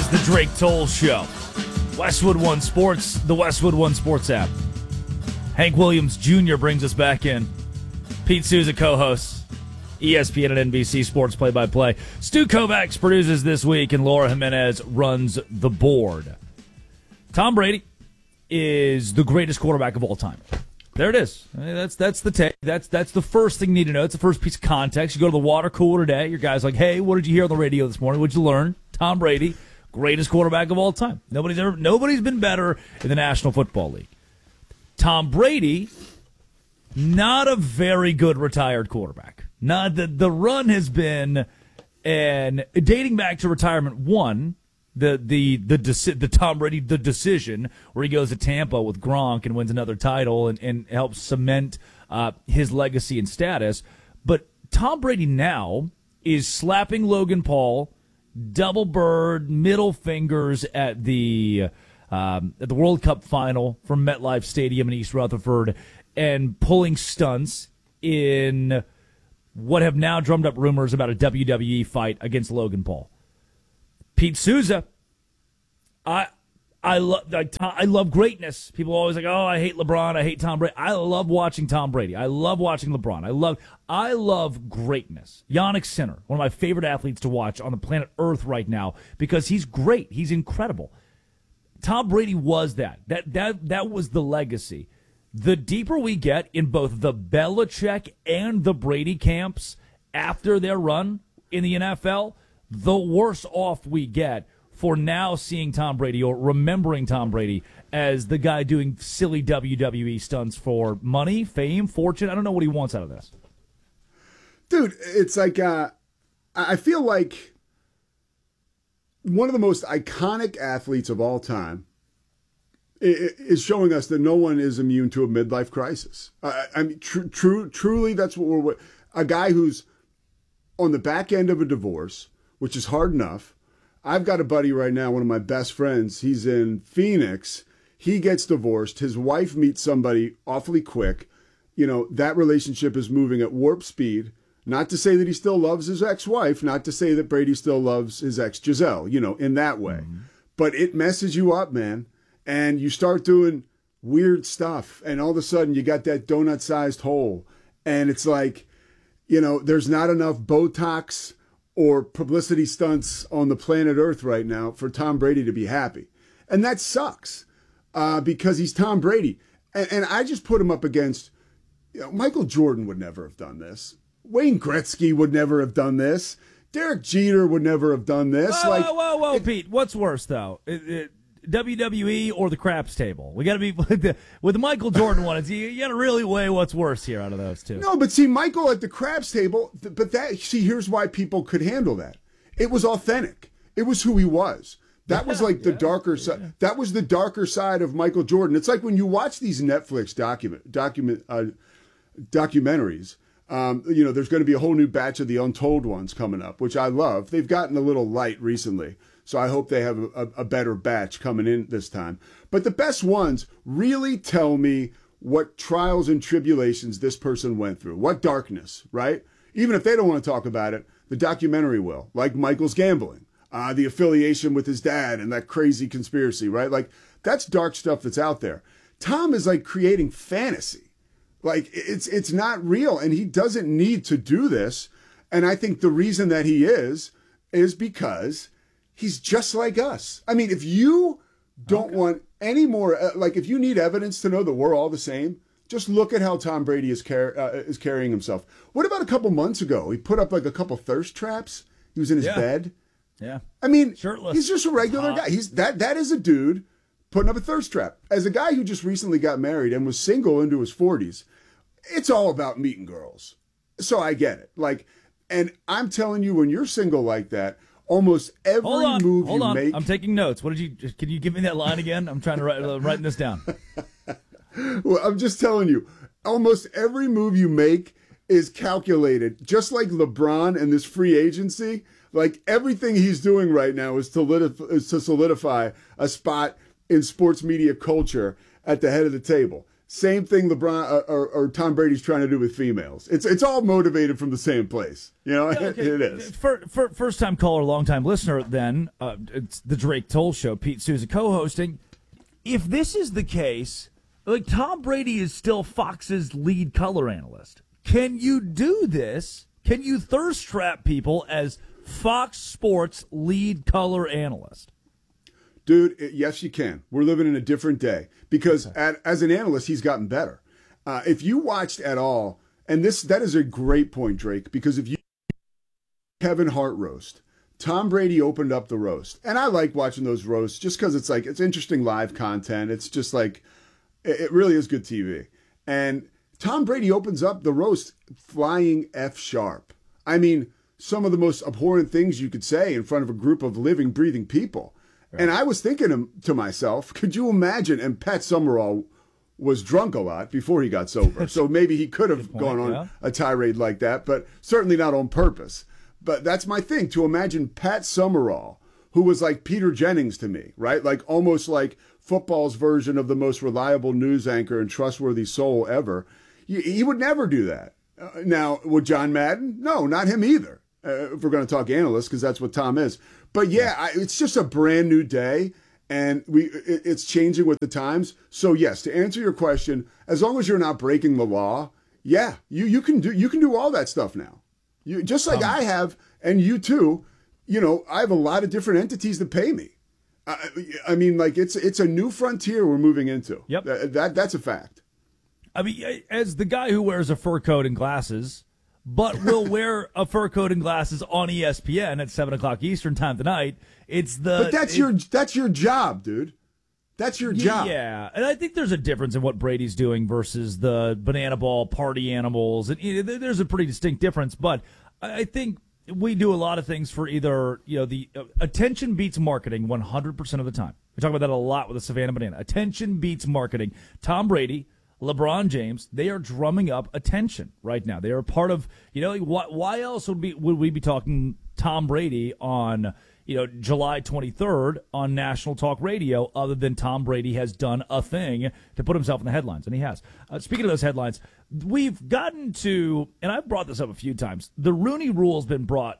is the Drake Toll Show. Westwood One Sports, the Westwood One Sports app. Hank Williams Jr. brings us back in. Pete Souza co-hosts ESPN and NBC Sports Play-by-Play. Stu Kovacs produces this week, and Laura Jimenez runs the board. Tom Brady is the greatest quarterback of all time. There it is. I mean, that's the take. That's the first thing you need to know. It's the first piece of context. You go to the water cooler today. Your guy's like, "Hey, what did you hear on the radio this morning? What'd you learn?" Tom Brady, greatest quarterback of all time. Nobody's been better in the National Football League. Tom Brady, not a very good retired quarterback. Not the run has been, and dating back to retirement one. The Tom Brady the decision where he goes to Tampa with Gronk and wins another title and helps cement his legacy and status. But Tom Brady now is slapping Logan Paul, double bird, middle fingers at the World Cup final from MetLife Stadium in East Rutherford, and pulling stunts in what have now drummed up rumors about a WWE fight against Logan Paul. Pete Souza, I love greatness. People are always like, "Oh, I hate LeBron, I hate Tom Brady." I love watching Tom Brady. I love watching LeBron. I love greatness. Yannick Sinner, one of my favorite athletes to watch on the planet Earth right now, because he's great. He's incredible. Tom Brady was that. That was the legacy. The deeper we get in both the Belichick and the Brady camps after their run in the NFL, the worse off we get for now seeing Tom Brady or remembering Tom Brady as the guy doing silly WWE stunts for money, fame, fortune. I don't know what he wants out of this. Dude, it's like, I feel like one of the most iconic athletes of all time is showing us that no one is immune to a midlife crisis. I mean, truly, that's what we're, a guy who's on the back end of a divorce, which is hard enough. I've got a buddy right now, one of my best friends. He's in Phoenix. He gets divorced. His wife meets somebody awfully quick. You know, that relationship is moving at warp speed. Not to say that he still loves his ex-wife. Not to say that Brady still loves his ex Giselle, you know, in that way. Mm-hmm. But it messes you up, man. And you start doing weird stuff. And all of a sudden you got that donut-sized hole. And it's like, you know, there's not enough Botox or publicity stunts on the planet Earth right now for Tom Brady to be happy. And that sucks because he's Tom Brady. And I just put him up against, you know, Michael Jordan would never have done this. Wayne Gretzky would never have done this. Derek Jeter would never have done this. Whoa, Pete. What's worse, though? WWE or the craps table? We got to be with the Michael Jordan one. You got to really weigh what's worse here out of those two. No, but see, Michael at the craps table. But here's why people could handle that. It was authentic. It was who he was. That was like the darker side. Yeah. That was the darker side of Michael Jordan. It's like when you watch these Netflix documentaries. You know, there's going to be a whole new batch of the Untold ones coming up, which I love. They've gotten a little light recently. So I hope they have a better batch coming in this time. But the best ones really tell me what trials and tribulations this person went through, what darkness, right? Even if they don't want to talk about it, the documentary will, like Michael's gambling, the affiliation with his dad and that crazy conspiracy, right? Like, that's dark stuff that's out there. Tom is like creating fantasy. Like, it's not real, and he doesn't need to do this. And I think the reason that he is because he's just like us. I mean, if you don't want any more, like if you need evidence to know that we're all the same, just look at how Tom Brady is carrying himself. What about a couple months ago? He put up like a couple thirst traps. He was in his bed. Yeah. I mean, shirtless. He's just a regular guy. That is a dude putting up a thirst trap. As a guy who just recently got married and was single into his 40s, it's all about meeting girls. So I get it. Like, and I'm telling you, when you're single like that, almost every move you make. I'm taking notes. Can you give me that line again? I'm trying to writing this down. Well, I'm just telling you, almost every move you make is calculated. Just like LeBron and this free agency, like everything he's doing right now is to solidify a spot in sports media culture at the head of the table. same thing LeBron or Tom Brady's trying to do with females. It's all motivated from the same place. You know, Yeah, okay. it is. First time caller, long time listener. Then it's the Drake Toll Show. Pete Souza co-hosting. If this is the case, like Tom Brady is still Fox's lead color analyst. Can you do this? Can you thirst trap people as Fox Sports lead color analyst? Dude, yes, you can. We're living in a different day because as an analyst, he's gotten better. If you watched at all, and that is a great point, Drake, because if you Kevin Hart roast, Tom Brady opened up the roast, and I like watching those roasts just because it's interesting live content. It's just like it really is good TV. And Tom Brady opens up the roast flying F sharp. I mean, some of the most abhorrent things you could say in front of a group of living, breathing people. Right. And I was thinking to myself, could you imagine? And Pat Summerall was drunk a lot before he got sober. So maybe he could have gone on a tirade like that, but certainly not on purpose. But that's my thing, to imagine Pat Summerall, who was like Peter Jennings to me, right? Like almost like football's version of the most reliable news anchor and trustworthy soul ever. He would never do that. Now, would John Madden? No, not him either. If we're going to talk analysts, because that's what Tom is. But yeah, it's just a brand new day, and it's changing with the times. So yes, to answer your question, as long as you're not breaking the law, yeah, you can do all that stuff now. You just like I have, and you too. You know, I have a lot of different entities that pay me. I mean, like it's a new frontier we're moving into. Yep, that's a fact. I mean, as the guy who wears a fur coat and glasses, but will wear a fur coat and glasses on ESPN at 7:00 Eastern time tonight. But that's your job, dude. That's your job. Yeah, and I think there's a difference in what Brady's doing versus the banana ball party animals. And there's a pretty distinct difference. But I think we do a lot of things for either the attention beats marketing 100% of the time. We talk about that a lot with the Savannah Banana. Attention beats marketing. Tom Brady, LeBron James, they are drumming up attention right now. They are part of, why else would we be talking Tom Brady on, July 23rd on national talk radio other than Tom Brady has done a thing to put himself in the headlines, and he has. Speaking of those headlines, we've gotten to, and I've brought this up a few times, the Rooney Rule has been brought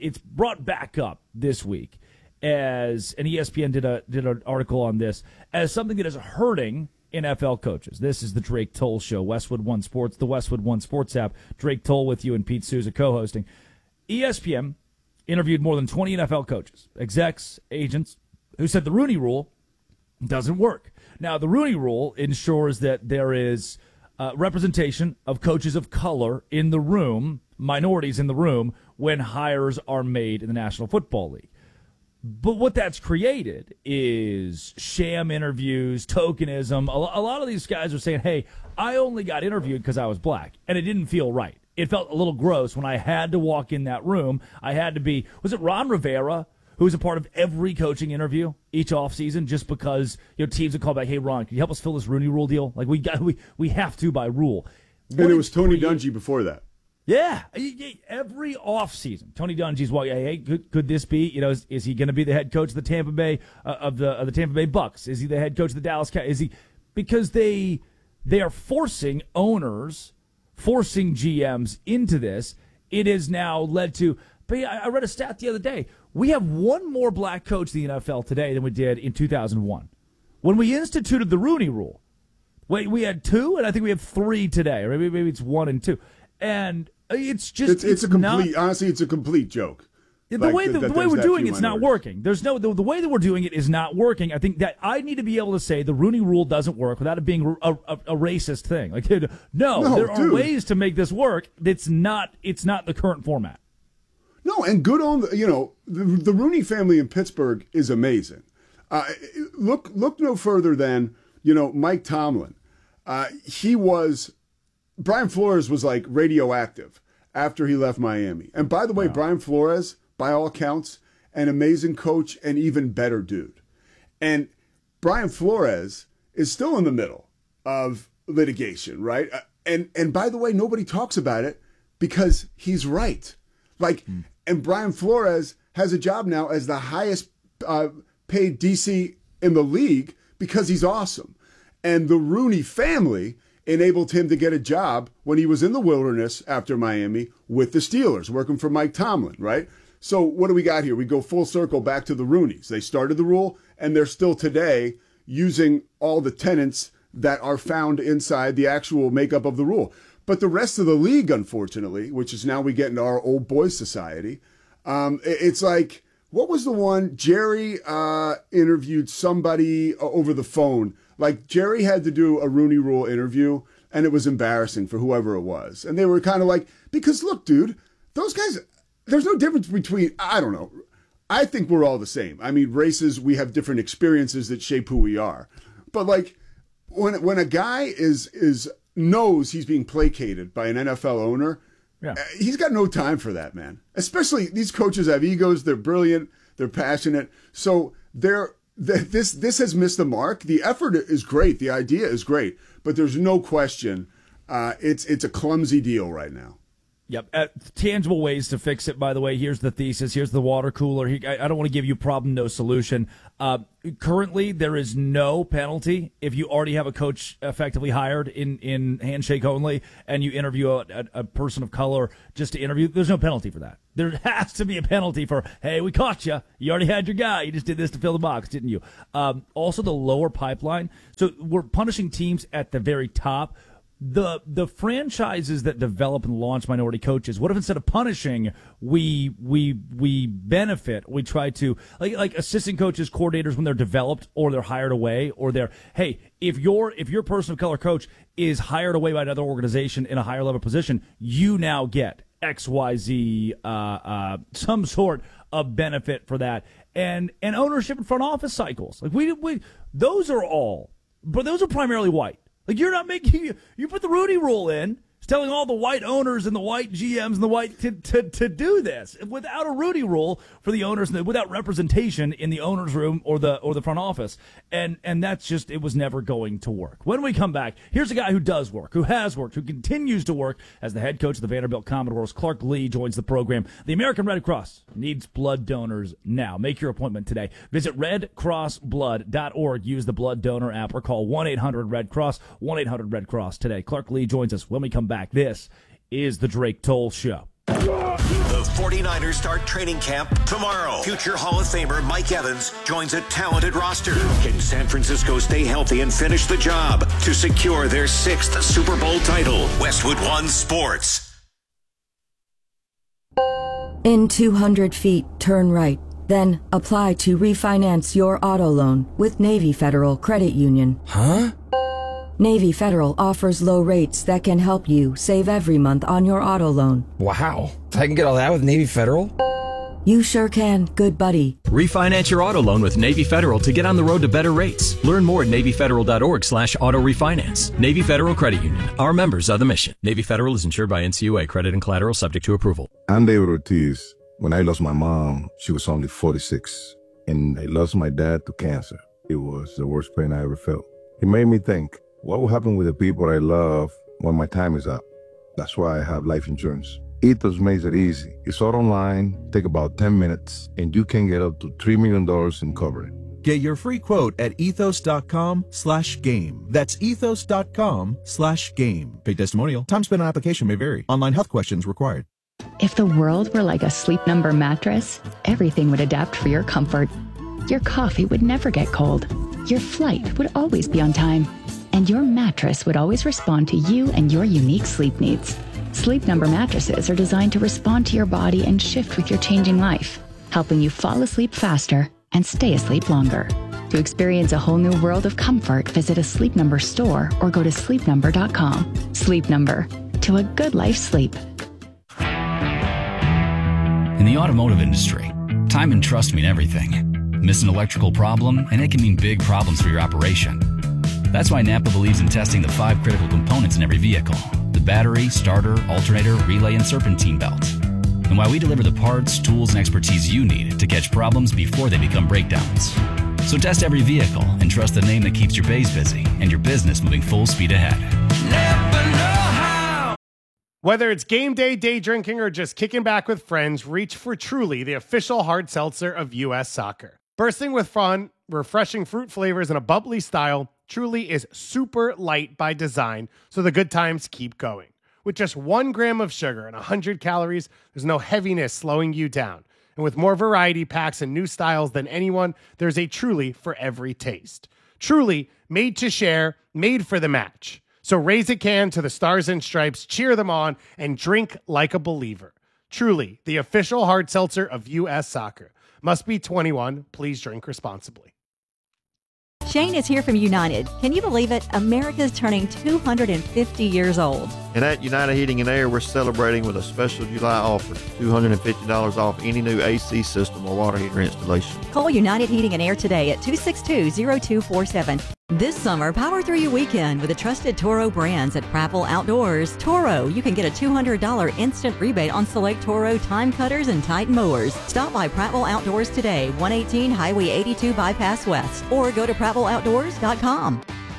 back up this week as, and ESPN did an article on this, as something that is hurting NFL coaches. This is the Drake Toll Show, Westwood One Sports, the Westwood One Sports app. Drake Toll with you and Pete Souza co-hosting. ESPN interviewed more than 20 NFL coaches, execs, agents, who said the Rooney Rule doesn't work. Now, the Rooney Rule ensures that there is representation of coaches of color in the room, minorities in the room, when hires are made in the National Football League. But what that's created is sham interviews, tokenism. A lot of these guys are saying, hey, I only got interviewed because I was black, and it didn't feel right. It felt a little gross when I had to walk in that room. I had to be, was it Ron Rivera, who was a part of every coaching interview each offseason just because teams would call back, hey, Ron, can you help us fill this Rooney Rule deal? Like, we have to by rule. And it was Tony Dungy before that. Yeah, every offseason, Tony Dungy's walking. Hey, could this be? Is he going to be the head coach of the Tampa Bay of the Tampa Bay Bucks? Is he the head coach of the Dallas Cowboys? Is he? Because they are forcing owners, forcing GMs into this. It has now led to. But I read a stat the other day. We have one more black coach in the NFL today than we did in 2001, when we instituted the Rooney Rule. We had two, and I think we have three today, or maybe it's 1 and 2, and. It's just it's a complete. Honestly, it's a complete joke. The way we're doing it's not working. There's the way that we're doing it is not working. I think that I need to be able to say the Rooney Rule doesn't work without it being a racist thing. Like, no, there are ways to make this work. It's not the current format. No, and good on the Rooney family in Pittsburgh is amazing. Look no further than Mike Tomlin. Brian Flores was like radioactive after he left Miami. And by the way, Brian Flores, by all accounts, an amazing coach and even better dude. And Brian Flores is still in the middle of litigation, right? And by the way, nobody talks about it because he's right. And Brian Flores has a job now as the highest paid DC in the league because he's awesome. And the Rooney family enabled him to get a job when he was in the wilderness after Miami with the Steelers, working for Mike Tomlin, right? So what do we got here? We go full circle back to the Rooneys. They started the rule, and they're still today using all the tenets that are found inside the actual makeup of the rule. But the rest of the league, unfortunately, which is now we get into our old boys society, it's like, what was the one? Jerry interviewed somebody over the phone. Like, Jerry had to do a Rooney Rule interview, and it was embarrassing for whoever it was. And they were kind of like, because look, dude, those guys, there's no difference between, I don't know. I think we're all the same. I mean, races, we have different experiences that shape who we are. But like, when a guy knows he's being placated by an NFL owner, he's got no time for that, man. Especially these coaches have egos. They're brilliant. They're passionate. So this has missed the mark. The effort is great. The idea is great. But there's no question it's a clumsy deal right now. Yep. Tangible ways to fix it, by the way. Here's the thesis. Here's the water cooler. I don't want to give you problem, no solution. Currently, there is no penalty if you already have a coach effectively hired in handshake only and you interview a person of color just to interview. There's no penalty for that. There has to be a penalty for, hey, we caught you. You already had your guy. You just did this to fill the box, didn't you? Also, the lower pipeline. So we're punishing teams at the very top. The franchises that develop and launch minority coaches, what if instead of punishing, we benefit? We try to like assistant coaches, coordinators when they're developed or they're hired away or they're, hey, if your person of color coach is hired away by another organization in a higher level position, you now get XYZ some sort of benefit for that, and ownership and front office cycles. Like we those are all, but those are primarily white. Like, you're not making, you put the Rooney Rule in, it's telling all the white owners and the white GMs and the white to do this without a Rooney Rule for the owners, without representation in the owner's room or the front office. And that's just, it was never going to work. When we come back, here's a guy who does work, who has worked, who continues to work as the head coach of the Vanderbilt Commodores. Clark Lee joins the program. The American Red Cross needs blood donors now. Make your appointment today. Visit redcrossblood.org. Use the blood donor app or call 1-800-RED-CROSS, 1-800-RED-CROSS today. Clark Lee joins us when we come back. This is the Drake Toll Show. The 49ers start training camp tomorrow. Future Hall of Famer Mike Evans joins a talented roster. Can San Francisco stay healthy and finish the job to secure their 6th Super Bowl title? Westwood One Sports. In 200 feet, turn right. Then apply to refinance your auto loan with Navy Federal Credit Union. Huh? Navy Federal offers low rates that can help you save every month on your auto loan. Wow. I can get all that with Navy Federal? You sure can, good buddy. Refinance your auto loan with Navy Federal to get on the road to better rates. Learn more at NavyFederal.org/auto refinance. Navy Federal Credit Union. Our members are the mission. Navy Federal is insured by NCUA. Credit and collateral subject to approval. I'm David Ortiz. When I lost my mom, she was only 46. And I lost my dad to cancer. It was the worst pain I ever felt. It made me think, what will happen with the people I love when my time is up? That's why I have life insurance. Ethos makes it easy. It's all online, take about 10 minutes, and you can get up to $3 million in coverage. Get your free quote at ethos.com/game. That's ethos.com/game. Paid testimonial. Time spent on application may vary. Online health questions required. If the world were like a Sleep Number mattress, everything would adapt for your comfort. Your coffee would never get cold. Your flight would always be on time. And your mattress would always respond to you and your unique sleep needs. Sleep Number mattresses are designed to respond to your body and shift with your changing life, helping you fall asleep faster and stay asleep longer. To experience a whole new world of comfort, visit a Sleep Number store or go to sleepnumber.com. Sleep Number. To a good life sleep. In the automotive industry, time and trust mean everything. Miss an electrical problem, and it can mean big problems for your operation. That's why Napa believes in testing the 5 critical components in every vehicle: the battery, starter, alternator, relay, and serpentine belt. And why we deliver the parts, tools, and expertise you need to catch problems before they become breakdowns. So test every vehicle and trust the name that keeps your bays busy and your business moving full speed ahead. Never know how. Whether it's game day, day drinking, or just kicking back with friends, reach for Truly, the official hard seltzer of U.S. soccer. Bursting with fun, refreshing fruit flavors, and a bubbly style, Truly is super light by design, so the good times keep going. With just 1 gram of sugar and 100 calories, there's no heaviness slowing you down. And with more variety packs and new styles than anyone, there's a Truly for every taste. Truly, made to share, made for the match. So raise a can to the Stars and Stripes, cheer them on, and drink like a believer. Truly, the official hard seltzer of U.S. Soccer. Must be 21. Please drink responsibly. Shane is here from United. Can you believe it? America's turning 250 years old. And at United Heating and Air, we're celebrating with a special July offer, $250 off any new AC system or water heater installation. Call United Heating and Air today at 262-0247. This summer, power through your weekend with the trusted Toro brands at Prattville Outdoors. Toro, you can get a $200 instant rebate on select Toro time cutters and Titan mowers. Stop by Prattville Outdoors today, 118 Highway 82 Bypass West, or go to PrattvilleOutdoors.com.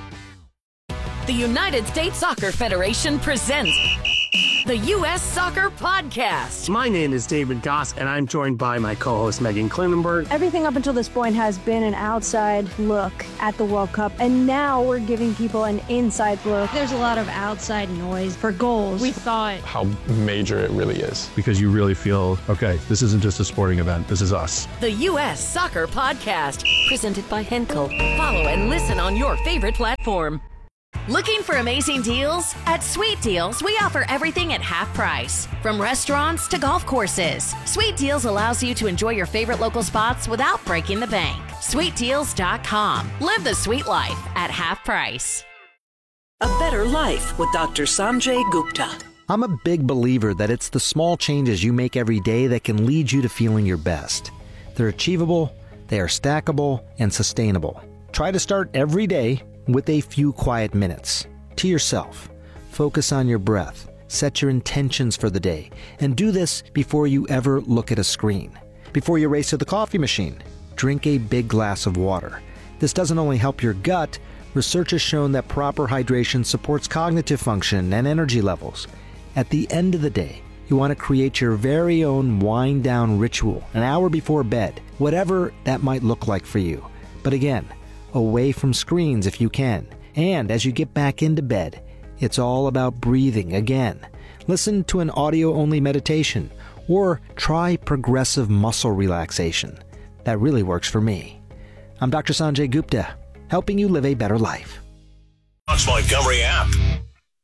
The United States Soccer Federation presents the U.S. Soccer Podcast. My name is David Goss, and I'm joined by my co-host Megan Klinenberg. Everything up until this point has been an outside look at the World Cup, and now we're giving people an inside look. There's a lot of outside noise for goals. We thought how major it really is. Because you really feel, okay, this isn't just a sporting event, this is us. The U.S. Soccer Podcast, presented by Henkel. Follow and listen on your favorite platform. Looking for amazing deals? At Sweet Deals, we offer everything at half price. From restaurants to golf courses, Sweet Deals allows you to enjoy your favorite local spots without breaking the bank. SweetDeals.com. Live the sweet life at half price. A better life with Dr. Sanjay Gupta. I'm a big believer that it's the small changes you make every day that can lead you to feeling your best. They're achievable, they are stackable, and sustainable. Try to start every day with a few quiet minutes to yourself. Focus on your breath, set your intentions for the day, and do this before you ever look at a screen. Before you race to the coffee machine, drink a big glass of water. This doesn't only help your gut, research has shown that proper hydration supports cognitive function and energy levels. At the end of the day, you want to create your very own wind-down ritual an hour before bed, whatever that might look like for you. But again, away from screens if you can. And as you get back into bed, it's all about breathing again. Listen to an audio-only meditation or try progressive muscle relaxation. That really works for me. I'm Dr. Sanjay Gupta, helping you live a better life. Montgomery app.